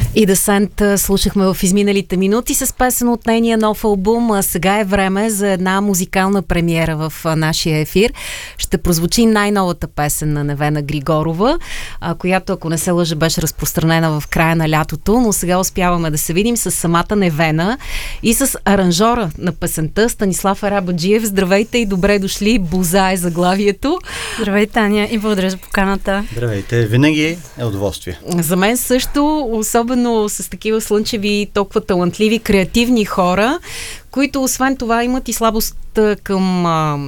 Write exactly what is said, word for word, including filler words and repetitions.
И Десент слушахме в изминалите минути с песен от нейния нов албум. А сега е време за една музикална премиера в нашия ефир. Ще прозвучи най-новата песен на Невена Григорова, която, ако не се лъжа, беше разпространена в края на лятото, но сега успяваме да се видим с самата Невена и с аранжора на песента Станислав Арабаджиев. Здравейте и добре дошли. Буза е заглавието. Здравей, Таня, и благодаря за поканата. Здравейте, винаги е удоволствие. За мен също, особено с такива слънчеви, толкова талантливи, креативни хора, които освен това имат и слабост към а,